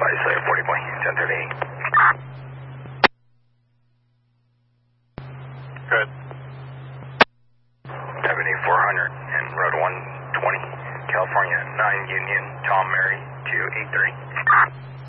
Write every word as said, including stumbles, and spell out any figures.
advise, uh, forty boy, ten thirty-eight. Good. seventy-four hundred and road one twenty, California, nine Union, Tom Mary, two eight three.